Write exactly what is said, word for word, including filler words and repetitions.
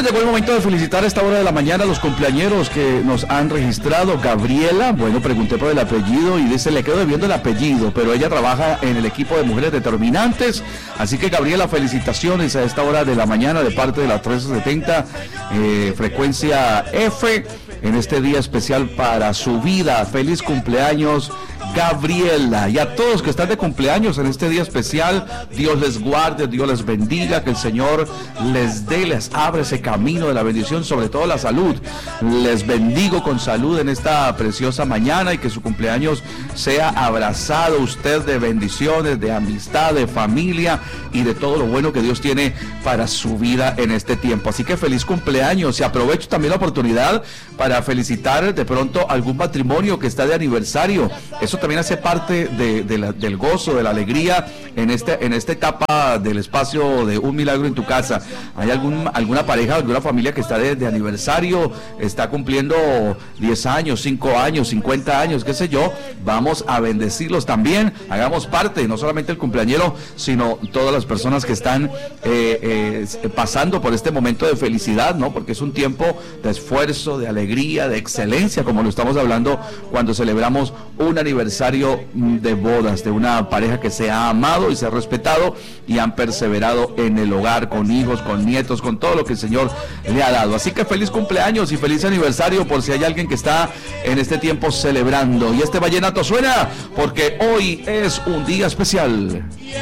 pues llegó el momento de felicitar a esta hora de la mañana a los cumpleañeros que nos han registrado. Gabriela, bueno, pregunté por el apellido y dice, le quedo debiendo el apellido, pero ella trabaja en el equipo de Mujeres Determinantes. Así que, Gabriela, felicitaciones a esta hora de la mañana de parte de la trece setenta, eh, frecuencia F, en este día especial para su vida. Feliz cumpleaños, Gabriela, y a todos que están de cumpleaños en este día especial, Dios les guarde, Dios les bendiga, que el Señor les dé, les abre ese camino de la bendición, sobre todo la salud. Les bendigo con salud en esta preciosa mañana y que su cumpleaños sea abrazado usted de bendiciones, de amistad, de familia y de todo lo bueno que Dios tiene para su vida en este tiempo. Así que feliz cumpleaños, y aprovecho también la oportunidad para felicitar de pronto algún matrimonio que está de aniversario. Eso también hace parte de, de la, del gozo, de la alegría en este en esta etapa del espacio de Un Milagro en tu Casa. ¿Hay algún, alguna pareja, alguna familia que está de, de aniversario, está cumpliendo diez años, cinco años, cincuenta años, qué sé yo? Vamos a bendecirlos también, hagamos parte, no solamente el cumpleañero, sino todas las personas que están eh, eh, pasando por este momento de felicidad, ¿no? Porque es un tiempo de esfuerzo, de alegría, de excelencia, como lo estamos hablando cuando celebramos un aniversario de bodas de una pareja que se ha amado y se ha respetado y han perseverado en el hogar, con hijos, con nietos, con todo lo que el Señor le ha dado. Así que feliz cumpleaños y feliz aniversario, por si hay alguien que está en este tiempo celebrando. Y este vallenato suena porque hoy es un día especial.